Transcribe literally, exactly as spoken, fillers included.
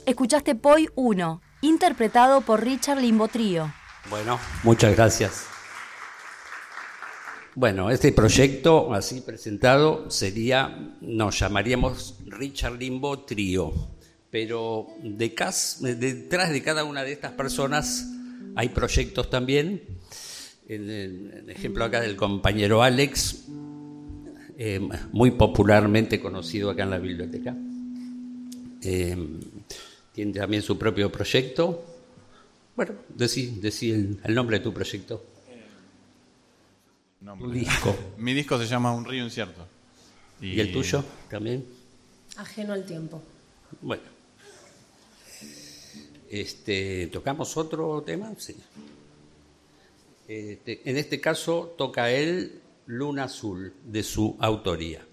Escuchaste Poi uno, interpretado por Richard Limbo Trío. Bueno, muchas gracias. Bueno, este proyecto así presentado sería, nos llamaríamos Richard Limbo Trío, pero de cas, detrás de cada una de estas personas hay proyectos también. El, el ejemplo acá del compañero Alex, eh, muy popularmente conocido acá en la biblioteca. Eh, tiene también su propio proyecto. Bueno, decí, decí el, el nombre de tu proyecto. Nombre. Tu disco. Mi disco se llama Un río incierto. ¿Y, ¿Y el tuyo también? Ajeno al tiempo. Bueno. Este, ¿tocamos otro tema? Sí. Este, en este caso toca él Luna Azul, de su autoría.